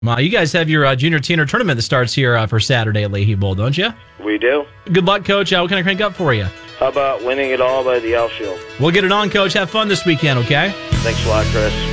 Well, you guys have your junior teener tournament that starts here for Saturday at Leahy Bowl, don't you? We do. Good luck, Coach. What can I crank up for you? How about winning it all by the outfield? We'll get it on, Coach. Have fun this weekend, okay? Thanks a lot, Chris.